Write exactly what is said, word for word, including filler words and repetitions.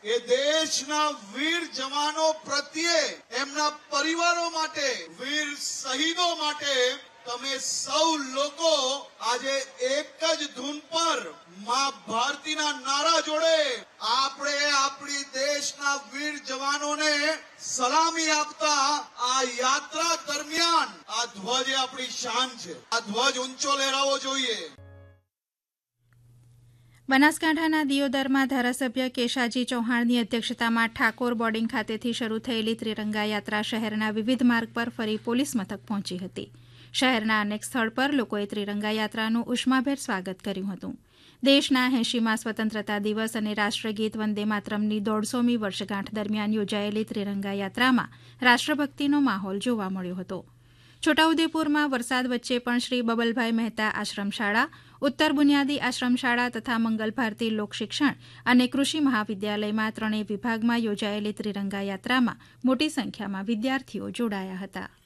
એ દેશના વીર જવાનો પ્રત્યે, એમના પરિવારો માટે, વીર શહીદો માટે તમે સૌ લોકો આજે એક જ ધૂન પર માં ભારતીના નારા જોડે આપણે આપણી દેશના વીર જવાનોને સલામી આપતા આ યાત્રા દરમિયાન આ ધ્વજ આપણી શાન છે. આ ધ્વજ ઊંચો લહેરાવો જોઈએ. બનાસકાંઠાના દિયોદરમાં ધારાસભ્ય કેશાજી ચૌહાણની અધ્યક્ષતામાં ઠાકોર બોર્ડિંગ ખાતેથી શરૂ થયેલી ત્રિરંગા યાત્રા શહેરના વિવિધ માર્ગ પર ફરી પોલીસ મથક પહોંચી હતી. શહેરના અનેક સ્થળ પર લોકોએ ત્રિરંગા યાત્રાનું ઉષ્માભેર સ્વાગત કર્યું હતું. દેશના એંશીમા સ્વતંત્રતા દિવસ અને રાષ્ટ્રગીત વંદે માતરમની દોઢસોમી વર્ષગાંઠ દરમિયાન યોજાયેલી ત્રિરંગા યાત્રામાં રાષ્ટ્રભક્તિનો માહોલ જોવા મળ્યો હતો. છોટાઉદેપુરમાં વરસાદ વચ્ચે પણ શ્રી બબલભાઈ મહેતા આશ્રમશાળા, ઉત્તર બુનિયાદી આશ્રમશાળા તથા મંગલ ભારતી લોકશિક્ષણ અને કૃષિ મહાવિદ્યાલયમાં ત્રણેય વિભાગમાં યોજાયેલી ત્રિરંગા યાત્રામાં મોટી સંખ્યામાં વિદ્યાર્થીઓ જોડાયા હતા.